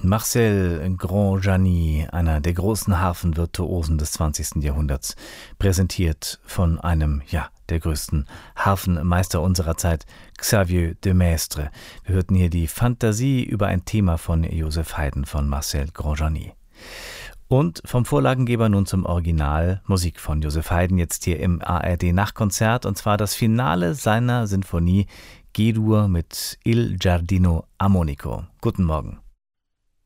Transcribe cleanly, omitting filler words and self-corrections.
Marcel Granjani, einer der großen Harfenvirtuosen des 20. Jahrhunderts, präsentiert von einem, der größten Harfenmeister unserer Zeit, Xavier de Maistre. Wir hörten hier die Fantasie über ein Thema von Joseph Haydn von Marcel Granjani. Und vom Vorlagengeber nun zum Original, Musik von Joseph Haydn, jetzt hier im ARD-Nachtkonzert, und zwar das Finale seiner Sinfonie G-Dur mit Il Giardino Armonico. Guten Morgen.